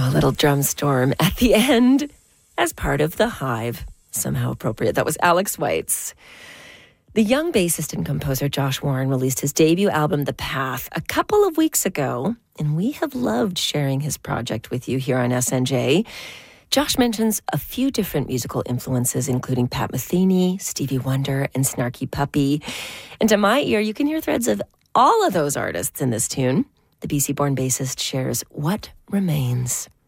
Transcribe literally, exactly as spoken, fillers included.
a little drum storm at the end as part of The Hive. Somehow appropriate. That was Alex Weitz. The young bassist and composer Josh Warren released his debut album, The Path, a couple of weeks ago, and we have loved sharing his project with you here on S N J. Josh mentions a few different musical influences, including Pat Metheny, Stevie Wonder, and Snarky Puppy. And to my ear, you can hear threads of all of those artists in this tune. The B C-born bassist shares What Remains.